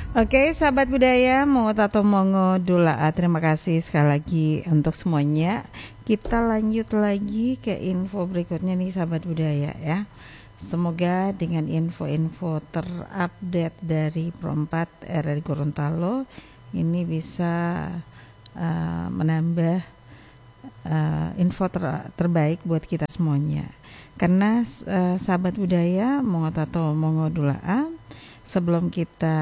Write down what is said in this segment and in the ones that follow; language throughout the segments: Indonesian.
Oke, sahabat budaya, mongo tato mongo dula. Terima kasih sekali lagi untuk semuanya. Kita lanjut lagi ke info berikutnya nih sahabat budaya ya. Semoga dengan info-info terupdate dari Pro4 RRI Gorontalo ini bisa menambah info terbaik buat kita semuanya. Karena sahabat budaya, mongo tato mongo dula, sebelum kita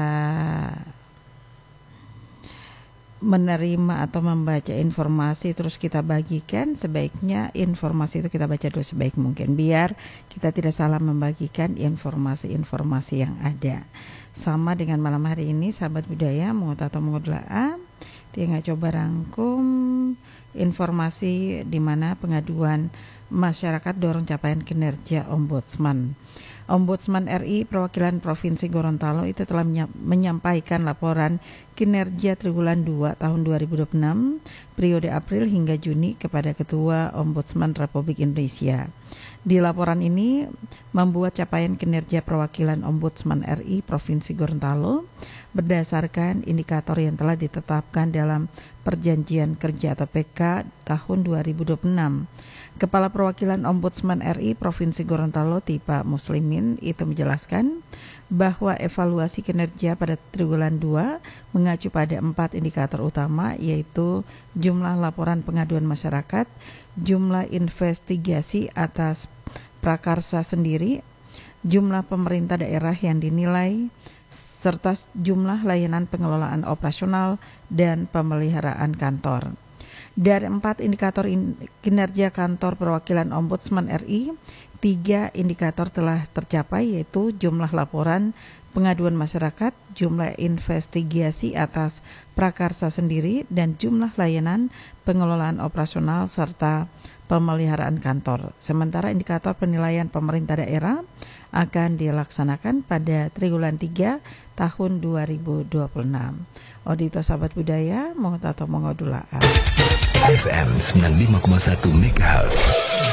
menerima atau membaca informasi terus kita bagikan, sebaiknya informasi itu kita baca dulu sebaik mungkin biar kita tidak salah membagikan informasi-informasi yang ada. Sama dengan malam hari ini sahabat budaya, mongo tato mongo dula, Tia coba rangkum informasi di mana pengaduan masyarakat dorong capaian kinerja Ombudsman. Ombudsman RI Perwakilan Provinsi Gorontalo itu telah menyampaikan laporan kinerja triwulan 2 tahun 2026 periode April hingga Juni kepada Ketua Ombudsman Republik Indonesia. Di laporan ini membuat capaian kinerja perwakilan Ombudsman RI Provinsi Gorontalo berdasarkan indikator yang telah ditetapkan dalam Perjanjian Kerja atau PK tahun 2026. Kepala Perwakilan Ombudsman RI Provinsi Gorontalo Tipa Muslimin itu menjelaskan bahwa evaluasi kinerja pada triwulan 2 mengacu pada 4 indikator utama, yaitu jumlah laporan pengaduan masyarakat, jumlah investigasi atas prakarsa sendiri, jumlah pemerintah daerah yang dinilai, serta jumlah layanan pengelolaan operasional dan pemeliharaan kantor. Dari 4 indikator kinerja kantor perwakilan Ombudsman RI, 3 indikator telah tercapai, yaitu jumlah laporan pengaduan masyarakat, jumlah investigasi atas prakarsa sendiri, dan jumlah layanan pengelolaan operasional serta pemeliharaan kantor. Sementara indikator penilaian pemerintah daerah akan dilaksanakan pada triwulan 3 tahun 2026. Audito sahabat budaya, mongo tato mongo dula. FM 95,1 MHz.